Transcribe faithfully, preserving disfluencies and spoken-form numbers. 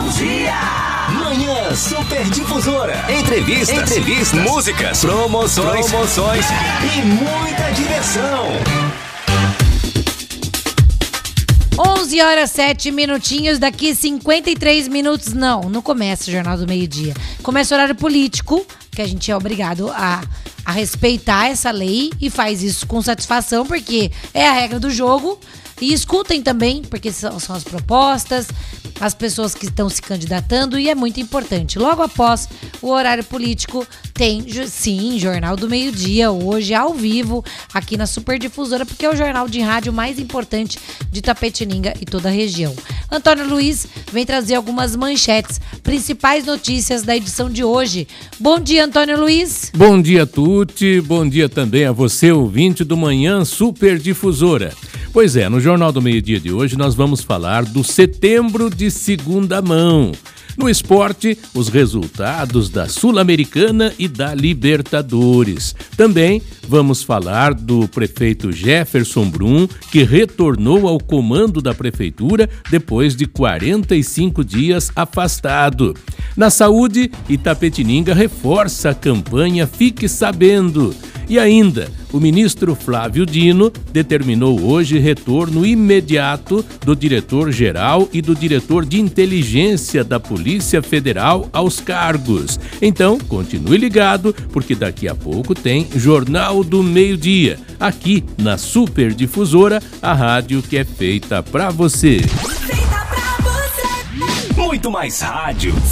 dia! Manhã Super Difusora. Entrevistas, Entrevistas, músicas, promoções, promoções e muita diversão. onze horas, sete minutinhos, daqui cinquenta e três minutos, não, não começa o Jornal do Meio-Dia. Começa o horário político, que a gente é obrigado a, a respeitar essa lei e faz isso com satisfação, porque é a regra do jogo. E escutem também, porque são, são as propostas, as pessoas que estão se candidatando, e é muito importante. Logo após o horário político, tem, sim, Jornal do Meio-Dia, hoje ao vivo, aqui na Super Difusora, porque é o jornal de rádio mais importante de Itapetininga e toda a região. Antônio Luiz vem trazer algumas manchetes, principais notícias da edição de hoje. Bom dia, Antônio Luiz. Bom dia, Tuti. Bom dia também a você, ouvinte do Manhã Super Difusora. Pois é, no Jornal do Meio-Dia de hoje nós vamos falar do setembro de segunda mão. No esporte, os resultados da Sul-Americana e da Libertadores. Também vamos falar do prefeito Jefferson Brum, que retornou ao comando da prefeitura depois de quarenta e cinco dias afastado. Na saúde, Itapetininga reforça a campanha Fique Sabendo. E ainda, o ministro Flávio Dino determinou hoje retorno imediato do diretor-geral e do diretor de inteligência da Polícia Federal aos cargos. Então, continue ligado, porque daqui a pouco tem Jornal do Meio-Dia, aqui na Super Difusora, a rádio que é feita pra você. Muito mais rádio.